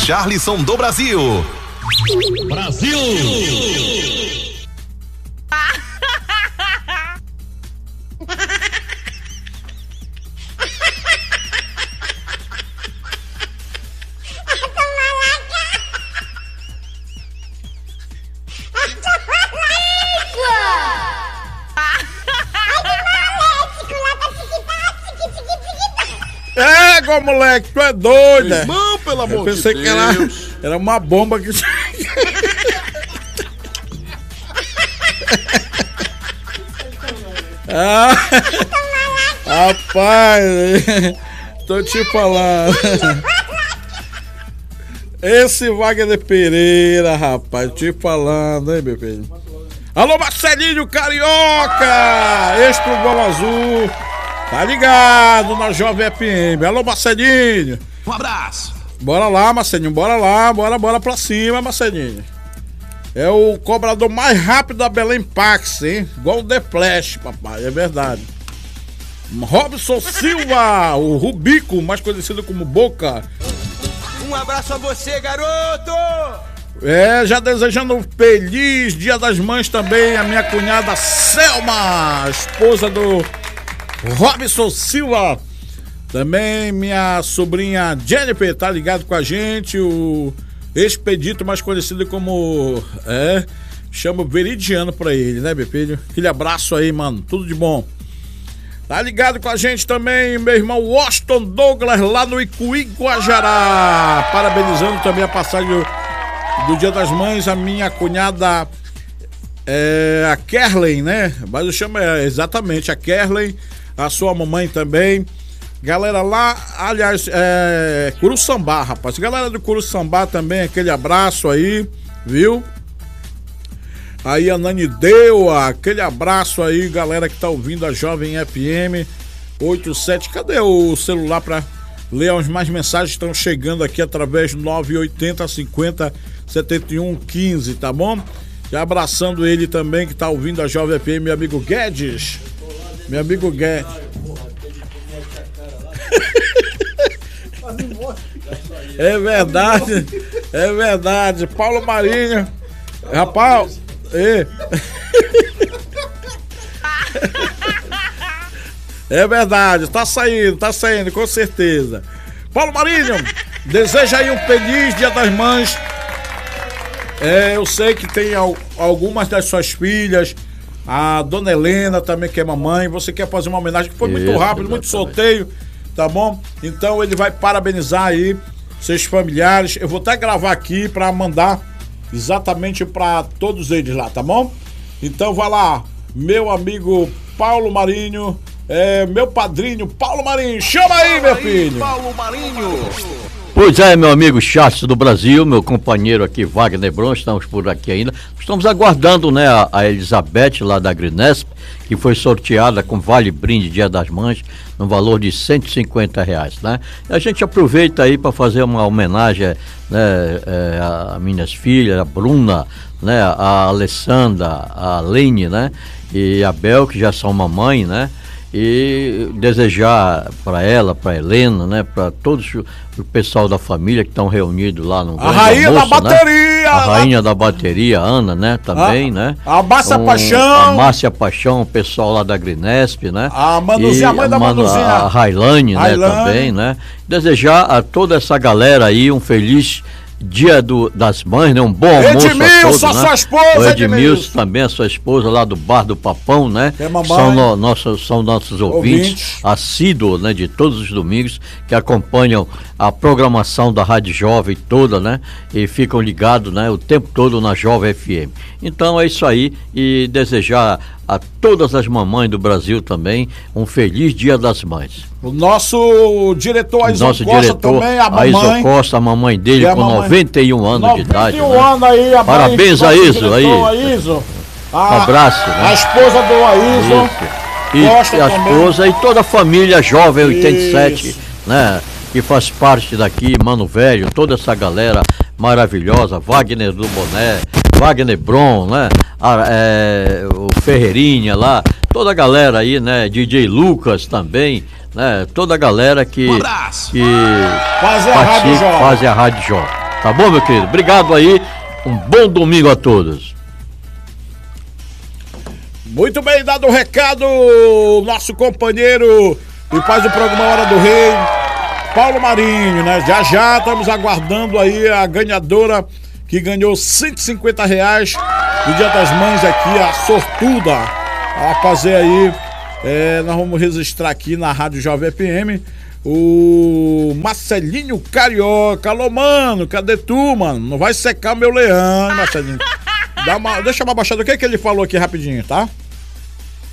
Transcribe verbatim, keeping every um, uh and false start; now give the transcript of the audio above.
Charleston do Brasil. Brasil! É, moleque, tu é doido. Irmão, pelo amor Eu pensei de que era, Deus. era uma bomba que. ah, rapaz, tô te falando. Esse Wagner Pereira, rapaz, te falando, hein, meu filho. Alô, Marcelinho Carioca, extra bola azul. Tá ligado na Jovem F M. Alô, Marcelinho. Um abraço. Bora lá, Marcelinho, bora lá, bora, bora pra cima, Marcelinho. É o cobrador mais rápido da Belém Pax, hein? Igual o The Flash, papai, é verdade. Robson Silva, o Rubico, mais conhecido como Boca. Um abraço a você, garoto! É, já desejando um feliz Dia das Mães também, a minha cunhada Selma, esposa do Robson Silva. Também minha sobrinha Jennifer tá ligado com a gente, o Expedito, mais conhecido como, é, chama Veridiano pra ele, né, meu filho? Aquele abraço aí, mano, tudo de bom. Tá ligado com a gente também meu irmão Washington Douglas, lá no Icuí, Guajará. Parabenizando também a passagem do, do Dia das Mães, a minha cunhada, é, a Kerlen, né? Mas eu chamo é, exatamente a Kerlen, a sua mamãe também. Galera lá, aliás, é, Curuçambá, rapaz. Galera do Curuçambá também, aquele abraço aí, viu? Aí a Nani deu aquele abraço aí, galera que tá ouvindo a Jovem F M oitenta e sete. Cadê o celular pra ler as mais mensagens que estão chegando aqui através do nove oito zero cinquenta setenta e um quinze, tá bom? E abraçando ele também que tá ouvindo a Jovem F M, meu amigo Guedes. Meu amigo Guedes. É verdade, é verdade. Paulo Marinho, rapaz, é. É verdade, tá saindo, tá saindo, com certeza. Paulo Marinho, deseja aí um feliz Dia das Mães. É, eu sei que tem al- algumas das suas filhas, a dona Helena também, que é mamãe. Você quer fazer uma homenagem que foi muito Isso, rápido, muito exatamente. sorteio, tá bom? Então ele vai parabenizar aí seus familiares. Eu vou até gravar aqui pra mandar exatamente pra todos eles lá, tá bom? Então vai lá, meu amigo Paulo Marinho, é, meu padrinho Paulo Marinho, chama aí, meu filho. Paulo Marinho. Pois é, meu amigo Charleston do Brasil, meu companheiro aqui, Wagner Bron, estamos por aqui ainda. Estamos aguardando, né, a, a Elizabeth lá da Grinesp, que foi sorteada com Vale Brinde Dia das Mães, no valor de cento e cinquenta reais, né? A gente aproveita aí para fazer uma homenagem, né, é, a minhas filhas, a Bruna, né, a Alessandra, a Lene, né, e a Bel, que já são mamãe, né? E desejar para ela, para Helena, né, para todos o pessoal da família que estão reunidos lá no A rainha almoço, da bateria, né? A rainha da bateria, Ana, né, também, a, né? A Márcia Um, Paixão. A Márcia Paixão, o pessoal lá da Grinesp, né? A Manuzinha, a mãe da Manu, Manuzinha. A Railane, né, Railane. também, né? Desejar a toda essa galera aí um feliz Dia do, das Mães, né? Um bom almoço Edmilson, a todos, a né? sua esposa, O Edmilson, Edmilson. também, a sua esposa lá do Bar do Papão, né? É mamãe. São, no, nossos, são nossos ouvintes, Ouvintes. assíduos, né? De todos os domingos, que acompanham a programação da Rádio Jovem toda, né? E ficam ligados, né? O tempo todo na Jovem F M. Então é isso aí, e desejar a todas as mamães do Brasil também um feliz Dia das Mães. O nosso diretor Aizon Nosso Costa diretor também, a Aizon mamãe. Costa, a mamãe dele, Que é a com mamãe. noventa e um anos de idade. noventa e um né? anos aí, a Parabéns, mãe, nosso Aizon, diretor, aí. Aizon. Um A, abraço, né? a esposa do Aizon. Isso. E, Costa e a também. esposa e toda a família Jovem oitenta e sete, Isso. né? Que faz parte daqui, Mano Velho, toda essa galera maravilhosa, Wagner do Boné, Wagner Bron, né? A, é, o Ferreirinha lá, toda a galera aí, né? D J Lucas também, né? Toda a galera que, Um abraço. que Fazer a Rádio participa, Jovem. fazem a Rádio Jovem. Tá bom, meu querido? Obrigado aí. Um bom domingo a todos. Muito bem, dado o recado, nosso companheiro e faz o programa Hora do Rei, Paulo Marinho, né? Já já estamos aguardando aí a ganhadora que ganhou cento e cinquenta reais do Dia das Mães aqui, a sortuda. A fazer aí, é, nós vamos registrar aqui na Rádio Jovem F M o Marcelinho Carioca. Alô, mano, cadê tu, mano? Não vai secar meu leão, hein, Marcelinho? Dá uma, deixa uma baixada, o que é que ele falou aqui rapidinho, tá?